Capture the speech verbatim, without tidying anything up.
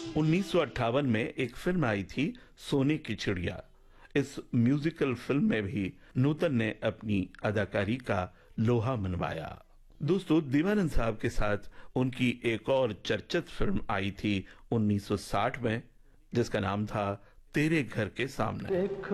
उन्नीस सौ अट्ठावन में एक फिल्म आई थी सोने की चिड़िया। इस म्यूजिकल फिल्म में भी नूतन ने अपनी अदाकारी का लोहा मनवाया। दोस्तों, दीवानंद साहब के साथ उनकी एक और चर्चित फिल्म आई थी उन्नीस सौ साठ में, जिसका नाम था तेरे घर के सामने।